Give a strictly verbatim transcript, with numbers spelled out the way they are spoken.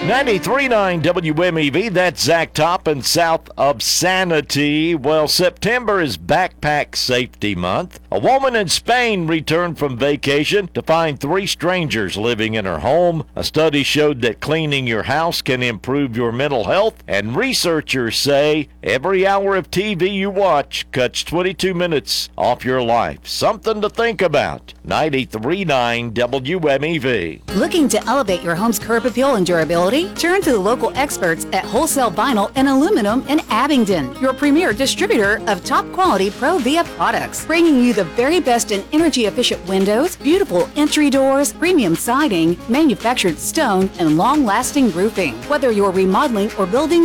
ninety-three point nine W M E V, that's Zach Toppin, south of Sanity. Well, September is Backpack Safety Month. A woman in Spain returned from vacation to find three strangers living in her home. A study showed that cleaning your house can improve your mental health, and researchers say every hour of T V you watch cuts twenty-two minutes off your life. Something to think about. ninety-three point nine W M E V. Looking to elevate your home's curb appeal and durability? Turn to the local experts at Wholesale Vinyl and Aluminum in Abingdon, your premier distributor of top-quality Provia products, bringing you the very best in energy-efficient windows, beautiful entry doors, premium siding, manufactured stone, and long-lasting roofing. Whether you're remodeling or building